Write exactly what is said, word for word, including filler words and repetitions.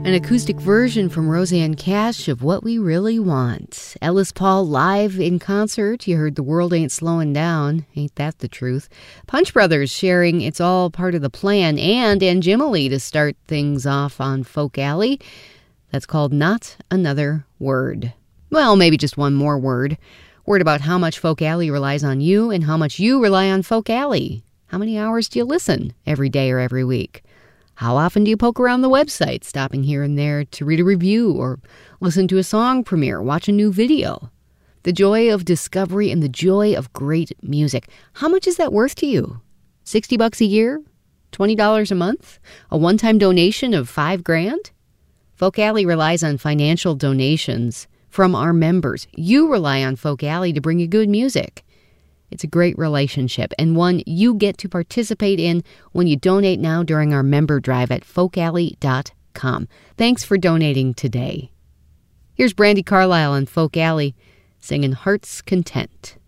An acoustic version from Rosanne Cash of What We Really Want. Ellis Paul live in concert. You heard The World Ain't Slowing Down. Ain't that the truth? Punch Brothers sharing It's All Part of the Plan. And Anjimally to start things off on Folk Alley. That's called Not Another Word. Well, maybe just one more word. Word about how much Folk Alley relies on you and how much you rely on Folk Alley. How many hours do you listen every day or every week? How often do you poke around the website, stopping here and there to read a review or listen to a song premiere, watch a new video? The joy of discovery and the joy of great music. How much is that worth to you? sixty bucks a year? twenty dollars a month? A one-time donation of five grand? Folk Alley relies on financial donations from our members. You rely on Folk Alley to bring you good music. It's a great relationship and one you get to participate in when you donate now during our member drive at folk alley dot com. Thanks for donating today. Here's Brandi Carlile and Folk Alley singing Heart's Content.